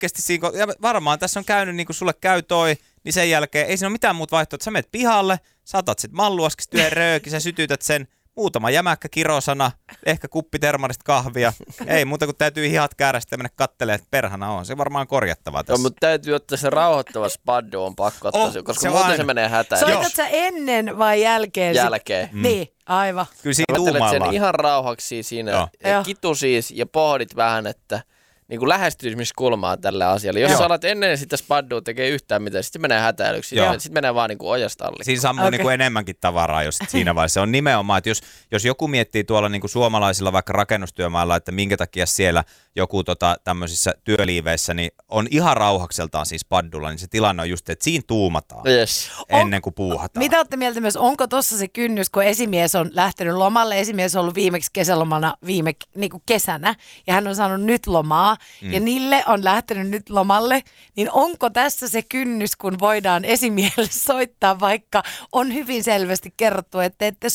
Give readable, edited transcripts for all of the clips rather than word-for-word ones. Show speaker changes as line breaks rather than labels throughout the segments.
oikeasti siinä, ja varmaan tässä on käynyt niin kuin sulle käy toi, niin sen jälkeen ei siinä ole mitään muuta vaihtoehtoa, että sä menet pihalle, saatat sit malluaskista yhden röökin, sä sytytät sen, muutama jämäkkä kirosana, ehkä kuppi termarista kahvia. Ei muuta kuin täytyy hihat käärästä ja mennä kattelemaan, että perhana on. Se varmaan korjattavaa tässä.
No, mutta täytyy ottaa se rauhoittava spaddu on pakko ottaa, koska muuten se menee hätään.
Soitat sä ennen vai jälkeen?
Jälkeen.
Niin, aivan.
Kyllä siinä tuumaillaan.
Sen ihan rauhaksi siinä, kitu siis ja pohdit vähän, että niin kuin lähestymiskulmaa tälle asialle. Jos sä alat ennen sitä spaddua tekee yhtään mitään, sitten menee hätäilyksi. Sitten menee vaan niin kuin ojasta alle.
Siinä sammuu niin kuin enemmänkin tavaraa jos siinä vaiheessa. Se on nimenomaan, että jos joku miettii tuolla niin kuin suomalaisilla vaikka rakennustyömailla, että minkä takia siellä joku tämmöisissä työliiveissä niin on ihan rauhakseltaan siis spaddulla, niin se tilanne on just, että siinä tuumataan ennen kuin puuhataan.
Mitä olette mieltä myös, onko tuossa se kynnys, kun esimies on lähtenyt lomalle, esimies on ollut viimeksi kesälomana niin kuin kesänä, ja hän on saanut nyt lomaa, ja Nille on lähtenyt nyt lomalle, niin onko tässä se kynnys, kun voidaan esimiehelle soittaa, vaikka on hyvin selvästi kerrottu, että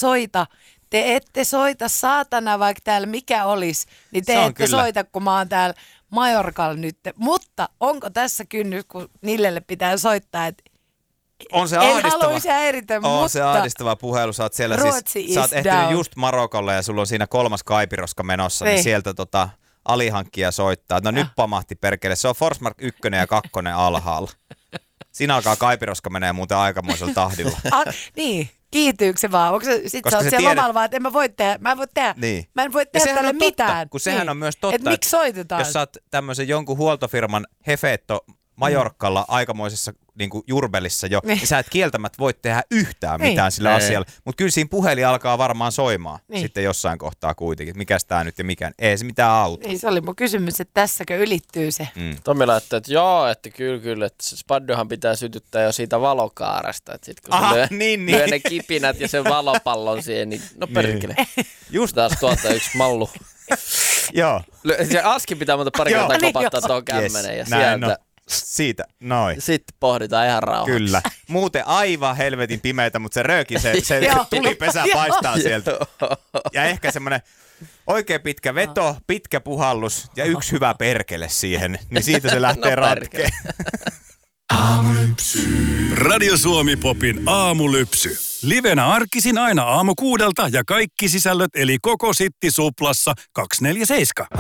te ette soita saatana, vaikka täällä mikä olisi, niin te ette kyllä soita, kun mä oon täällä Majorkalla nyt. Mutta onko tässä kynnys, kun Nillelle pitää soittaa, että
on se
en haluaisi häiritä, mutta
se ahdistava puhelu. Sä oot siellä sä oot ehtinyt just Marokolle ja sulla on siinä 3. kaipiroska menossa, niin sieltä alihankkija soittaa. No nyt pamahti perkele. Se on Forsmark 1 ja 2 alhaalla. Siinä alkaa kaipiroska menee muuten aikamoisella tahdilla.
Niin. Kiihtyykö se vaan? Onko se, sit sä oot siellä lomalla vaan, että mä en voi tehdä tälle mitään.
Kun sehän on myös totta,
että miksi soitetaan?
Jos sä oot tämmöisen jonkun huoltofirman hefeetto Majorkalla aikamoisessa niin kuin jurbelissa niin sä et kieltämättä voi tehdä yhtään mitään sillä asialla. Mutta kyllä siinä puhelin alkaa varmaan soimaan sitten jossain kohtaa kuitenkin. Mikäs tää nyt ja mikä? Ei se mitään auta.
Niin, se oli mun kysymys, että tässäkö ylittyy se.
Tommi laittaa, että joo, että kyllä, että spadduhan pitää sytyttää jo siitä valokaaresta. Että sit kun lyö ne kipinät ja sen valopallon siihen, niin no perkele. Just taas tuolta yksi mallu.
Joo.
Se aski pitää monta pari kertaa kopattaa tuon kämmenen ja sieltä.
Siitä, noin.
Sitten pohditaan ihan rauhaksi.
Kyllä. Muuten aivan helvetin pimeitä, mutta se rööki, se tulipesä paistaa sieltä. Ja ehkä semmoinen oikein pitkä veto, pitkä puhallus ja yksi hyvä perkele siihen. Niin siitä se lähtee ratkeen.
Aamulypsy. Radio Suomi Popin aamulypsy. Livenä arkisin aina aamu 6 ja kaikki sisällöt eli koko Sitti Suplassa 247.